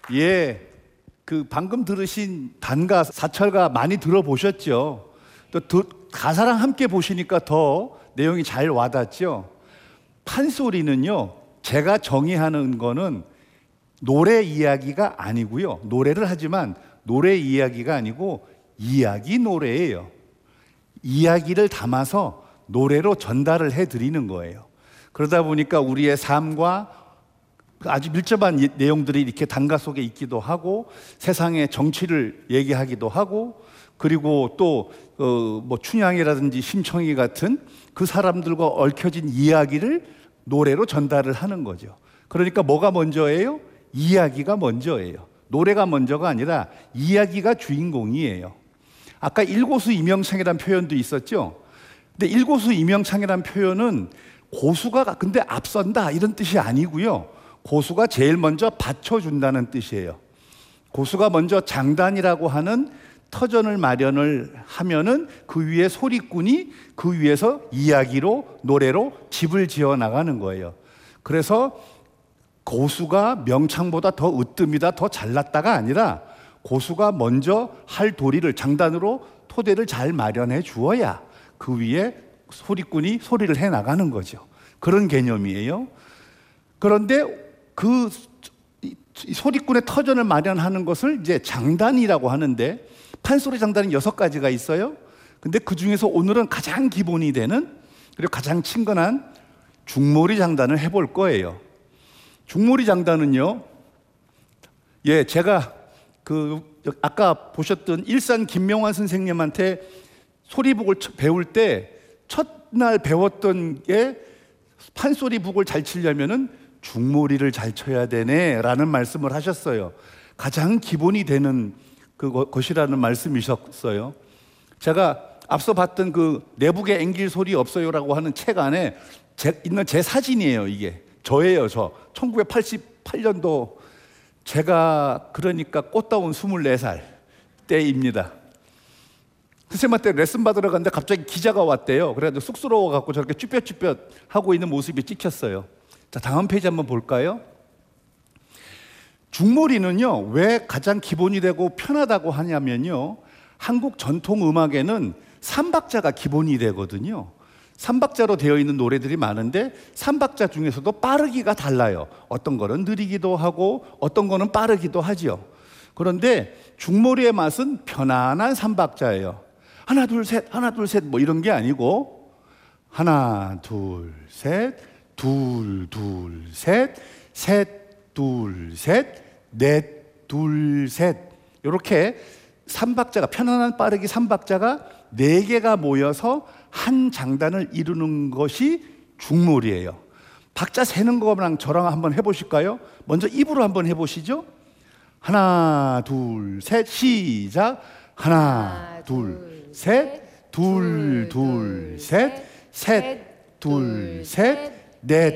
예, 그 방금 들으신 단가 사철가 많이 들어보셨죠? 또 가사랑 함께 보시니까 더 내용이 잘 와닿죠? 판소리는요, 제가 정의하는 거는 노래 이야기가 아니고요. 노래를 하지만 노래 이야기가 아니고 이야기 노래예요. 이야기를 담아서 노래로 전달을 해드리는 거예요. 그러다 보니까 우리의 삶과 아주 밀접한 내용들이 이렇게 단가 속에 있기도 하고, 세상의 정치를 얘기하기도 하고, 그리고 또 뭐 춘향이라든지 심청이 같은 그 사람들과 얽혀진 이야기를 노래로 전달을 하는 거죠. 그러니까 뭐가 먼저예요? 이야기가 먼저예요. 노래가 먼저가 아니라 이야기가 주인공이에요. 아까 일고수이명창이라는 표현도 있었죠. 근데 일고수이명창이라는 표현은 고수가 근데 앞선다 이런 뜻이 아니고요. 고수가 제일 먼저 받쳐준다는 뜻이에요. 고수가 먼저 장단이라고 하는 터전을 마련을 하면은 그 위에 소리꾼이 그 위에서 이야기로 노래로 집을 지어 나가는 거예요. 그래서 고수가 명창보다 더 으뜸이다, 더 잘났다가 아니라 고수가 먼저 할 도리를 장단으로 토대를 잘 마련해 주어야 그 위에 소리꾼이 소리를 해 나가는 거죠. 그런 개념이에요. 그런데 그 소리꾼의 터전을 마련하는 것을 이제 장단이라고 하는데, 판소리 장단은 6가지가 있어요. 근데 그 중에서 오늘은 가장 기본이 되는, 그리고 가장 친근한 중몰이 장단을 해볼 거예요. 중몰이 장단은요, 예, 제가 아까 보셨던 일산 김명환 선생님한테 소리북을 배울 때 첫날 배웠던 게, 판소리북을 잘 치려면은 중몰이를 잘 쳐야 되네 라는 말씀을 하셨어요. 가장 기본이 되는 것이라는 말씀이셨어요. 제가 앞서 봤던 그 내북의 앵길 소리 없어요라고 하는 책 안에 있는 제 사진이에요. 이게 저예요. 저 1988년도 제가 그러니까 꽃다운 24살 때입니다. 선생님한테 레슨 받으러 갔는데 갑자기 기자가 왔대요. 그래가지고 쑥스러워갖고 저렇게 쭈뼛쭈뼛 하고 있는 모습이 찍혔어요. 자, 다음 페이지 한번 볼까요? 중몰이는요, 왜 가장 기본이 되고 편하다고 하냐면요, 한국 전통 음악에는 3박자가 기본이 되거든요. 3박자로 되어 있는 노래들이 많은데 3박자 중에서도 빠르기가 달라요. 어떤 거는 느리기도 하고 어떤 거는 빠르기도 하죠. 그런데 중몰이의 맛은 편안한 3박자예요. 하나 둘 셋, 하나 둘 셋 뭐 이런 게 아니고, 하나 둘 셋, 둘 둘 셋, 셋 둘 셋, 넷 둘 셋, 이렇게 3박자가, 편안한 빠르기 3박자가 4개가 모여서 한 장단을 이루는 것이 중몰이에요. 박자 세는 거랑 저랑 한번 해보실까요? 먼저 입으로 한번 해보시죠. 하나 둘 셋 시작. 하나 둘 셋, 둘 둘 셋, 셋 둘 셋, 넷